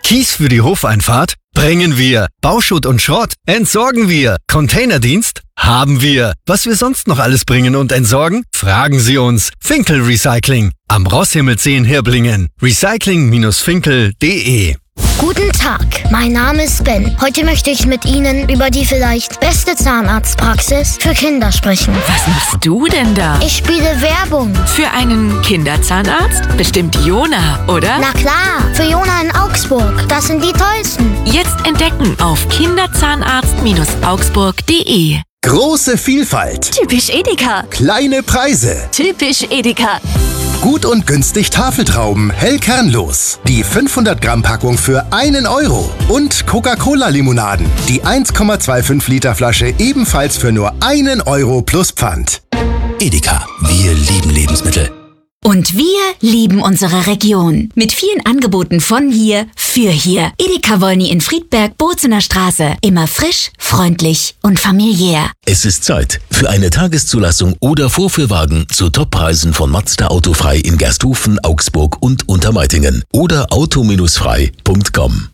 Kies für die Hofeinfahrt? Bringen wir. Bauschutt und Schrott? Entsorgen wir. Containerdienst? Haben wir. Was wir sonst noch alles bringen und entsorgen? Fragen Sie uns. Finkel Recycling. Am Rosshimmelsee in Hirblingen. recycling-finkel.de. Guten Tag, mein Name ist Ben. Heute möchte ich mit Ihnen über die vielleicht beste Zahnarztpraxis für Kinder sprechen. Was machst du denn da? Ich spiele Werbung. Für einen Kinderzahnarzt? Bestimmt Jona, oder? Na klar, für Jona in Augsburg. Das sind die tollsten. Jetzt entdecken auf kinderzahnarzt-augsburg.de. Große Vielfalt, Typisch Edeka. kleine Preise, Typisch Edeka. gut und günstig Tafeltrauben, hell kernlos. Die 500 Gramm Packung für 1 Euro. Und Coca-Cola-Limonaden, die 1,25 Liter Flasche ebenfalls für nur 1 Euro plus Pfand. Edeka, wir lieben Lebensmittel. Und wir lieben unsere Region. Mit vielen Angeboten von hier für hier. Edeka Wolny in Friedberg, Bozener Straße. Immer frisch, freundlich und familiär. Es ist Zeit für eine Tageszulassung oder Vorführwagen zu Toppreisen von Mazda Autofrei in Gersthofen, Augsburg und Untermeitingen oder auto-frei.com.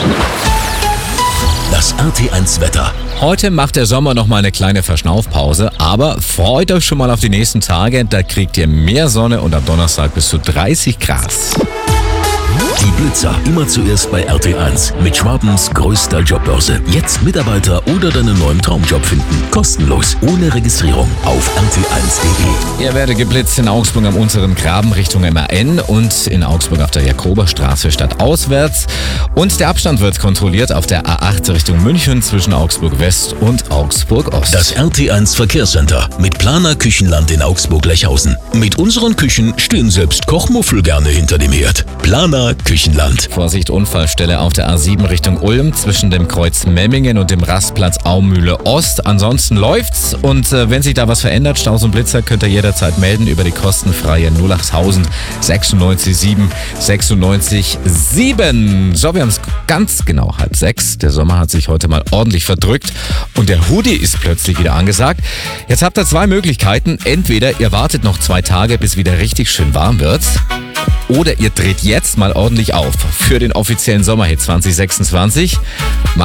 Das RT1 Wetter. Heute macht der Sommer noch mal eine kleine Verschnaufpause, aber freut euch schon mal auf die nächsten Tage. Da kriegt ihr mehr Sonne und am Donnerstag bis zu 30 Grad. Die Blitzer immer zuerst bei RT1 mit Schwabens größter Jobbörse. Jetzt Mitarbeiter oder deinen neuen Traumjob finden. Kostenlos, ohne Registrierung auf rt1.de. Ihr werdet geblitzt in Augsburg am unteren Graben Richtung MAN und in Augsburg auf der Jakoberstraße stadtauswärts. Und der Abstand wird kontrolliert auf der A8 Richtung München zwischen Augsburg West und Augsburg Ost. Das RT1 Verkehrscenter mit Planer Küchenland in Augsburg-Lechhausen. Mit unseren Küchen stehen selbst Kochmuffel gerne hinter dem Herd. Planer Küchenland. Vorsicht, Unfallstelle auf der A7 Richtung Ulm zwischen dem Kreuz Memmingen und dem Rastplatz Aumühle Ost. Ansonsten läuft's und wenn sich da was verändert, Staus und Blitzer, könnt ihr jederzeit melden über die kostenfreie 08000 96 7 So, wir haben es ganz genau 5:30. Der Sommer hat sich heute mal ordentlich verdrückt und der Hoodie ist plötzlich wieder angesagt. Jetzt habt ihr zwei Möglichkeiten. Entweder ihr wartet noch 2 Tage, bis wieder richtig schön warm wird. Oder ihr dreht jetzt mal ordentlich auf für den offiziellen Sommerhit 2026.